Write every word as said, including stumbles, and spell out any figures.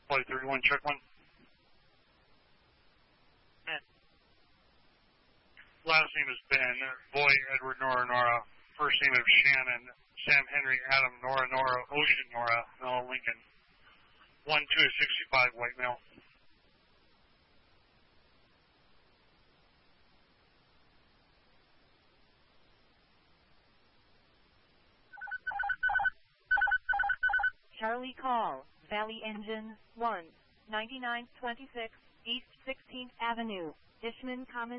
Flight thirty-one, check one. Ben. Last name is Ben, boy Edward Nora Nora. First name is Shannon, Sam Henry Adam Nora Nora Ocean Nora Noah Lincoln. one two sixty-five, white male. Charlie call, Valley Engine, one, ninety-nine twenty-six, East sixteenth Avenue, Ishman Common.